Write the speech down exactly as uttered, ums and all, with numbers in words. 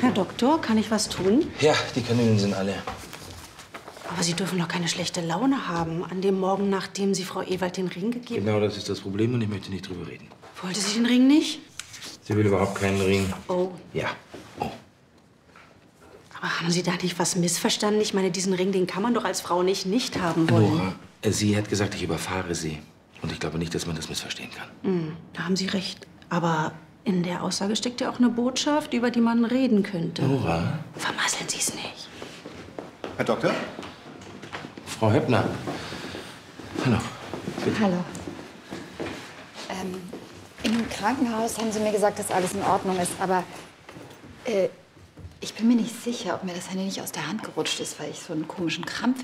Herr Doktor, kann ich was tun? Ja, die Kanülen sind alle. Aber Sie dürfen doch keine schlechte Laune haben an dem Morgen, nachdem Sie Frau Ewald den Ring gegeben haben. Genau, das ist das Problem und ich möchte nicht drüber reden. Wollte sie den Ring nicht? Sie will überhaupt keinen Ring. Oh. Ja. Oh. Aber haben Sie da nicht was missverstanden? Ich meine, diesen Ring, den kann man doch als Frau nicht nicht haben wollen. Nora, sie hat gesagt, ich überfahre sie. Und ich glaube nicht, dass man das missverstehen kann. Hm, da haben Sie recht. Aber in der Aussage steckt ja auch eine Botschaft, über die man reden könnte. Nora? Vermasseln Sie es nicht. Herr Doktor? Frau Höppner. Hallo. Bitte. Hallo. Ähm, im Krankenhaus haben Sie mir gesagt, dass alles in Ordnung ist, aber äh, ich bin mir nicht sicher, ob mir das Handy nicht aus der Hand gerutscht ist, weil ich so einen komischen Krampf